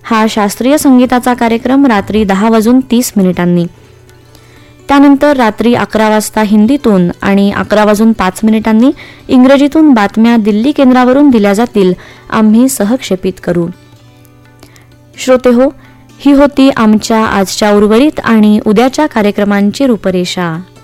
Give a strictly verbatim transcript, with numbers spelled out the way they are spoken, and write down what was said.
हा शास्त्रीय संगीताचा कार्यक्रम रात्री दहा वाजून तीस मिनिटांनी. त्यानंतर रात्री अकरा वाजता हिंदीतून आणि अकरा वाजून पाच मिनिटांनी इंग्रजीतून बातम्या दिल्ली केंद्रावरून दिल्या जातील. आम्ही सहक्षेपित करू. श्रोतेहो, ही होती आमच्या आजच्या उर्वरित आणि उद्याच्या कार्यक्रमांची रूपरेषा.